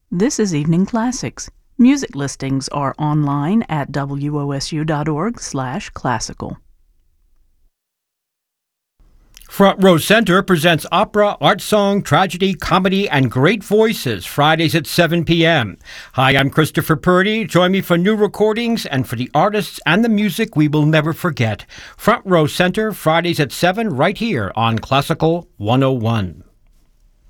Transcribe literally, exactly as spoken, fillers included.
This is Evening Classics. Music listings are online at W O S U dot org slash classical. Front Row Center presents opera, art song, tragedy, comedy, and great voices Fridays at seven p.m. Hi, I'm Christopher Purdy. Join me for new recordings and for the artists and the music we will never forget. Front Row Center, Fridays at seven, right here on Classical one oh one.